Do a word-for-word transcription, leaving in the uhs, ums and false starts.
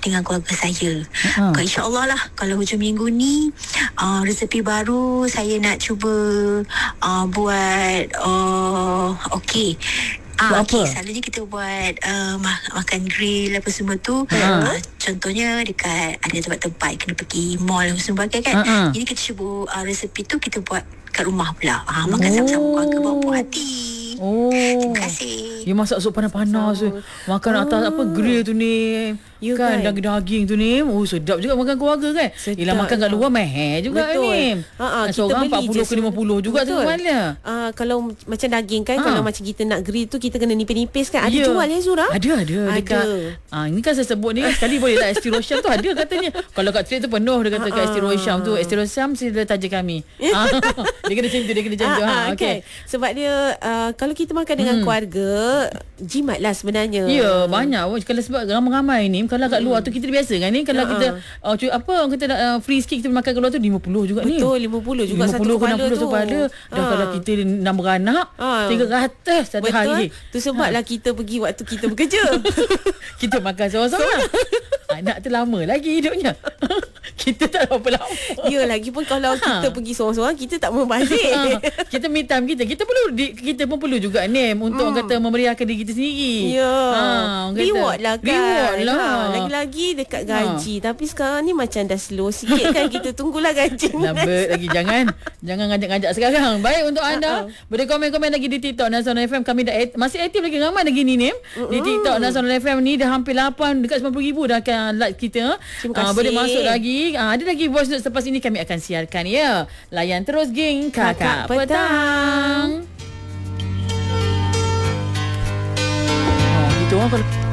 dengan keluarga saya. Uh-huh. InsyaAllah lah kalau hujung minggu ni uh, resepi baru saya nak cuba uh, buat uh, okey. Ah, okay. Selalunya kita buat uh, makan grill apa semua tu. Uh-huh. uh, Contohnya dekat ada tempat-tempat kena pergi mall dan sebagainya kan. Uh-huh. Jadi kita cuba uh, resepi tu kita buat kat rumah pula. uh, Makan oh. sama-sama keluarga bawa puas hati. Oh. Terima kasih. You masak sup panas-panas tu. Makan oh. atas apa grill tu ni. You kan, kan daging-daging tu ni. Oh, sedap juga makan keluarga kan. Yelah makan kat luar mahal juga. Betul ni. Ha, seorang empat puluh ke lima puluh juga tu malah. Uh, kalau macam daging kan, ha. Kalau macam kita nak grill tu kita kena nipis-nipis kan. Ada yeah. jual ya Zura? Ada ada dekat. Ah, ini kan saya sebut ni sekali boleh lah Esti Rosyam tu ada katanya. Kalau kat trade tu penuh dia kata kat Esti Rosyam tu. Esti Rosyam sila taja kami. ah, dia kena macam tu, dia kena macam tu. Ha, okey. Sebab dia uh, kalau kita makan dengan hmm. keluarga jimatlah sebenarnya. Ya, yeah, banyak. Kalau sebab ramai-ramai ni kalau kat luar tu kita biasa kan ni kalau uh-huh. kita uh, cu- apa orang kata uh, free sikit kita makan keluar tu lima puluh juga ni. Betul, lima puluh juga satu kepala tu. satu kepala. Dah uh. kalau kita enam beranak uh. tiga ratus satu betul. Hari. Tu sebablah uh. kita pergi waktu kita bekerja. Kita makan seorang-seorang. Anak tu lama lagi hidupnya. Kita tak berapa lama. Ya, lagipun kalau ha. kita pergi seorang-seorang kita tak membazir. Ha. Kita me time kita. Kita perlu di, kita pun perlu juga name untuk hmm. kata memeriahkan diri kita sendiri. Ya. Ha, reward lah kan. Reward lah. Ha, lagi-lagi dekat gaji. Ha. Tapi sekarang ni macam dah slow sikit kan. Kita tunggulah gaji. Lambat lagi. Jangan jangan ngajak-ngajak sekarang. Baik untuk anda. Ha. Boleh komen-komen lagi di TikTok Nasional F M. Kami dah masih aktif lagi. Ramai lagi ni name. Mm-hmm. Di TikTok Nasional F M ni dah hampir lapan dekat sembilan puluh ribu dah akan like kita. Terima kasih. Uh, boleh masuk lagi. Uh, ada lagi voice note selepas ini kami akan siarkan ya. Layan terus geng Kakak, Kakak Petang. Petang. Oh, gitu orang kalau